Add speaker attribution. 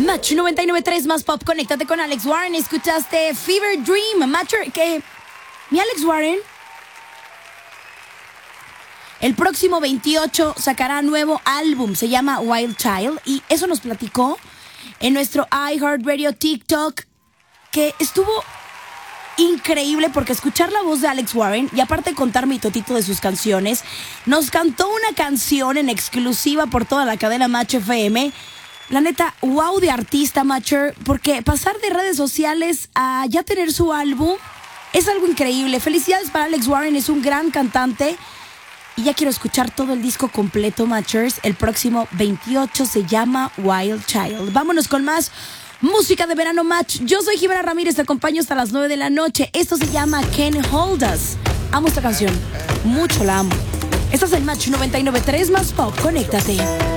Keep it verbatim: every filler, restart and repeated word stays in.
Speaker 1: Match noventa y nueve punto tres más pop, conéctate con Alex Warren. Escuchaste Fever Dream, Matcher, que mi Alex Warren el próximo veintiocho sacará nuevo álbum, se llama Wild Child, y eso nos platicó en nuestro iHeartRadio TikTok, que estuvo increíble porque escuchar la voz de Alex Warren y aparte contar mi totito de sus canciones, nos cantó una canción en exclusiva por toda la cadena Match F M. La neta, wow de artista, Matcher, porque pasar de redes sociales a ya tener su álbum es algo increíble. Felicidades para Alex Warren, es un gran cantante. Y ya quiero escuchar todo el disco completo, Matchers. El próximo veintiocho se llama Wild Child. Vámonos con más música de verano, Match. Yo soy Jimena Ramírez, te acompaño hasta las nueve de la noche. Esto se llama Can't Hold Us. Amo esta canción, mucho la amo. Estás en Match noventa y nueve punto tres más pop, conéctate.